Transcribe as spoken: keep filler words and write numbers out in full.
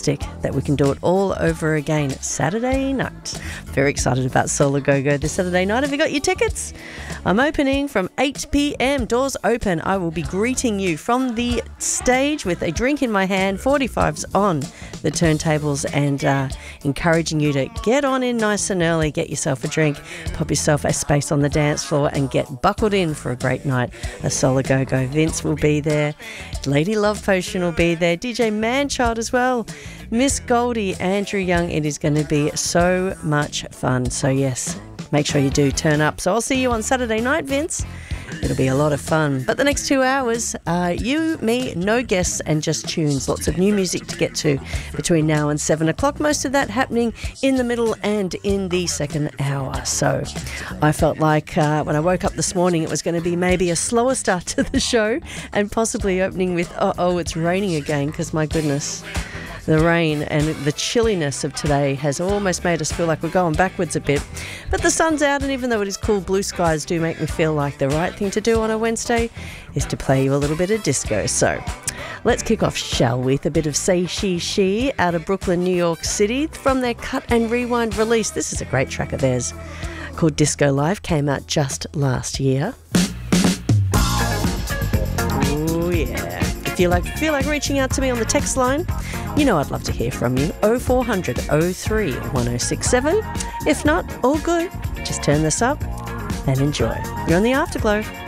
fantastic that we can do it all over again Saturday night. Very excited about Soul A Go Go this Saturday night. Have you got your tickets? I'm opening from eight p.m. Doors open. I will be greeting you from the stage with a drink in my hand, forty-fives on the turntables, and uh, encouraging you to get on in nice and early, get yourself a drink, pop yourself a space on the dance floor and get buckled in for a great night of Soul A Go Go. Vince will be there. Lady Love Potion will be there. D J Manchild as well. Miss Goldie, Andrew Young. It is going to be so much fun. So yes, make sure you do turn up. So I'll see you on Saturday night, Vince. It'll be a lot of fun. But the next two hours, uh, you, me, no guests and just tunes. Lots of new music to get to between now and seven o'clock. Most of that happening in the middle and in the second hour. So I felt like uh, when I woke up this morning, it was going to be maybe a slower start to the show and possibly opening with, oh, oh it's raining again, because my goodness. The rain and the chilliness of today has almost made us feel like we're going backwards a bit. But the sun's out, and even though it is cool, blue skies do make me feel like the right thing to do on a Wednesday is to play you a little bit of disco. So let's kick off, shall we, with a bit of Say She She out of Brooklyn, New York City from their Cut and Rewind release. This is a great track of theirs called Disco Live, came out just last year. Oh yeah. If you like, feel like reaching out to me on the text line, you know I'd love to hear from you. oh four hundred oh three one oh six seven. If not, all good. Just turn this up and enjoy. You're on the Afterglow.